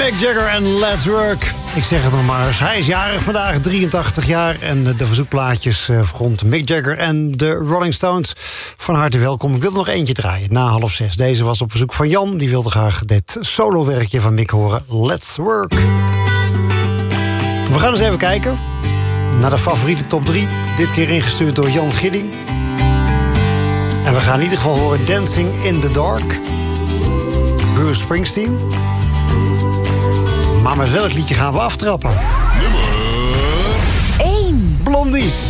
Mick Jagger en Let's Work. Ik zeg het nog maar eens. Hij is jarig vandaag, 83 jaar. En de verzoekplaatjes rond Mick Jagger en de Rolling Stones. Van harte welkom. Ik wil er nog eentje draaien, na 5:30. Deze was op verzoek van Jan. Die wilde graag dit solowerkje van Mick horen. Let's Work. We gaan eens even kijken naar de favoriete top 3. Dit keer ingestuurd door Jan Gidding. En we gaan in ieder geval horen Dancing in the Dark. Bruce Springsteen. Maar met welk liedje gaan we aftrappen? Nummer 1. Blondie.